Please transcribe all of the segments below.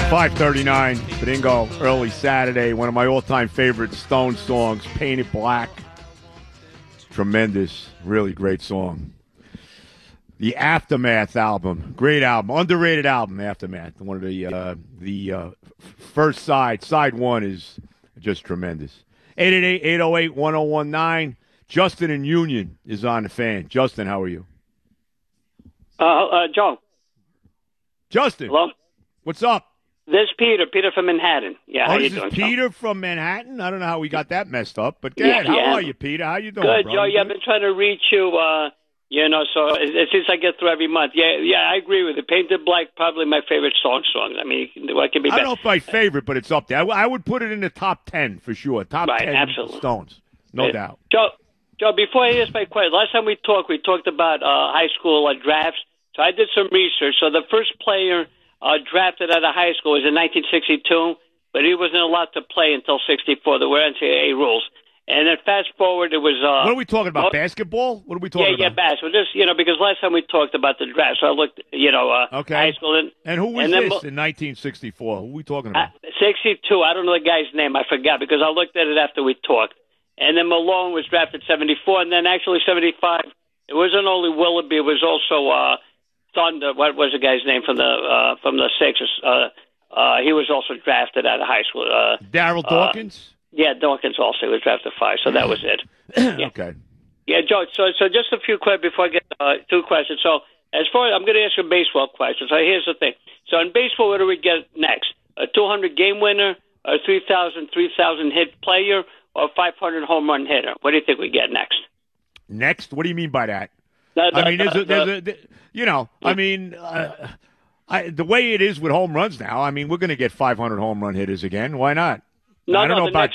5:39, Bingo, early Saturday. One of my all-time favorite Stone songs, Painted Black. Tremendous, really great song. The Aftermath album, great album, underrated album, Aftermath. One of the first side one is just tremendous. 888-808-1019. Justin in Union is on the fan. Justin, how are you? Joe. Justin. Hello? What's up? This is Peter from Manhattan. Yeah, how you doing, Peter from Manhattan? I don't know how we got that messed up, but go ahead. How are you, Peter? How you doing, Good, bro? Joe. Yeah, I've been trying to reach you, so it seems I get through every month. Yeah, I agree with you. Painted Black, probably my favorite song. I mean, what can be better? I don't know if my favorite, but it's up there. I would put it in the top 10 for sure. Top 10 absolutely. Stones, no doubt. Joe, before I ask my question, last time we talked about high school drafts. So I did some research. So the first player drafted out of high school was in 1962, but he wasn't allowed to play until 64. There were NCAA rules. And then fast forward, it was... what are we talking about, basketball? What are we talking about? Yeah, basketball. Just, because last time we talked about the draft, so I looked, okay. High school. And who was this in 1964? Who are we talking about? 62. I don't know the guy's name. I forgot because I looked at it after we talked. And then Malone was drafted 74, and then actually 75. It wasn't only Willoughby. It was also... Thunder, what was the guy's name from the Sixers? He was also drafted out of high school. Darryl Dawkins? Yeah, Dawkins also was drafted 5, so that was it. Yeah. Okay. Yeah, Joe, so just a few questions before I get two questions. So as far as I'm going to ask you a baseball question. So here's the thing. So in baseball, what do we get next? A 200-game winner, a 3,000 hit player, or a 500 home run hitter? What do you think we get next? Next? What do you mean by that? The way it is with home runs now, I mean, we're going to get 500 home run hitters again. Why not? I don't know about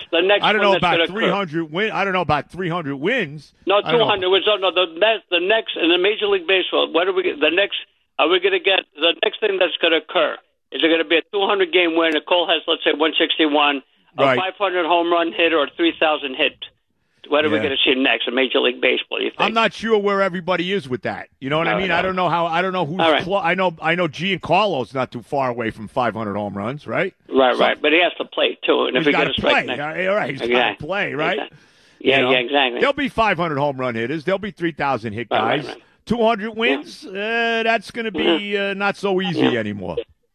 300 wins. I don't know about 300 wins. No, 200 wins. No, the next in the Major League Baseball. What are we? The next? Are we going to get the next thing that's going to occur? Is it going to be a 200-game winner? Cole has, let's say, 161, a 500 home run hitter, or 3,000 hit. What are we going to see next in Major League Baseball? You think? I'm not sure where everybody is with that. You know what I mean? I don't know how. I don't know who's. I know Giancarlo's not too far away from 500 home runs, right? Right. But he has to play too, and if he got to play, all right, he's got to play, right? Exactly. Yeah, exactly. There'll be 500 home run hitters. There'll be 3,000 hit guys. Right. 200 wins. That's going to be not so easy anymore.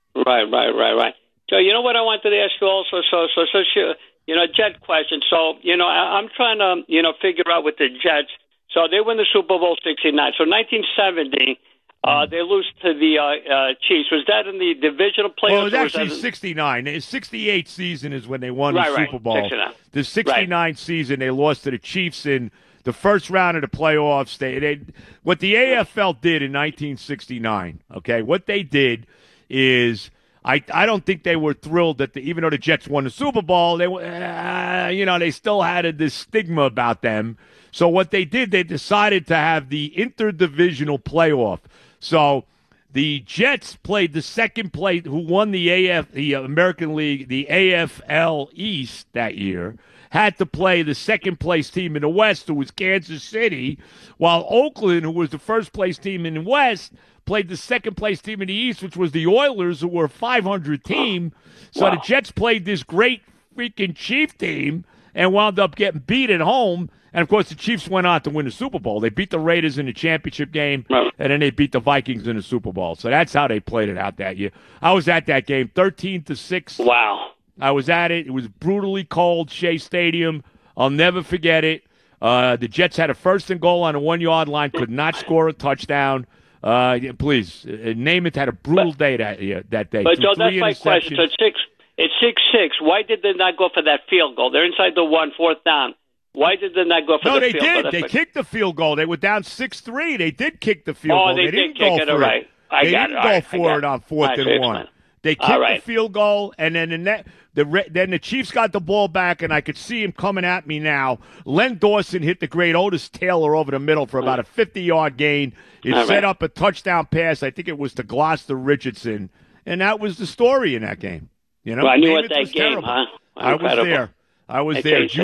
Right. So you know what I wanted to ask you also. So sure. Jet question. So, I'm trying to, figure out with the Jets. So they win the Super Bowl 69. So 1970, they lose to the Chiefs. Was that in the divisional playoffs? Well, it was actually 69. The 68 season is when they won the Super Bowl. 69. The 69 season, they lost to the Chiefs in the first round of the playoffs. What the AFL did in 1969, okay, what they did is... I don't think they were thrilled that even though the Jets won the Super Bowl, they still had this stigma about them. So what they did, they decided to have the interdivisional playoff. So the Jets played the second place, who won the American League, the AFL East that year, had to play the second place team in the West, who was Kansas City, while Oakland, who was the first place team in the West, played the second-place team in the East, which was the Oilers, who were a 500 team. So the Jets played this great freaking Chief team and wound up getting beat at home. And, of course, the Chiefs went on to win the Super Bowl. They beat the Raiders in the championship game, and then they beat the Vikings in the Super Bowl. So that's how they played it out that year. I was at that game, 13-6. Wow. I was at it. It was brutally cold, Shea Stadium. I'll never forget it. The Jets had a first and goal on the 1-yard line, could not score a touchdown. Please, Namath had a brutal day that day. But, Joe, that's my question. So it's 6-6. Why did they not go for that field goal? They're inside the 1, fourth down. Why did they not go for the field goal? No, they did. They kicked the field goal. They were down 6-3. They did kick the field goal. They didn't kick it. All right. They didn't go for it on 4th and 1. They kicked the field goal, and then then the Chiefs got the ball back, and I could see him coming at me now. Len Dawson hit the great Otis Taylor over the middle for about a 50-yard gain. It set up a touchdown pass. I think it was to Gloucester Richardson, and that was the story in that game. Well, I knew at that game, terrible. huh? I was there.